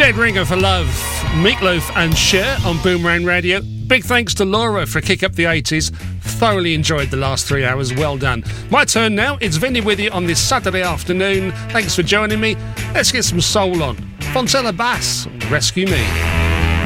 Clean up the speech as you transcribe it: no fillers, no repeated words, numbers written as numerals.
Dead Ringer for Love, Meatloaf and Cher on Boomerang Radio. Big thanks to Laura for Kick Up the 80s. Thoroughly enjoyed the last 3 hours. Well done. My turn now. It's Vinny with you on this Saturday afternoon. Thanks for joining me. Let's get some soul on. Fontella Bass, Rescue Me.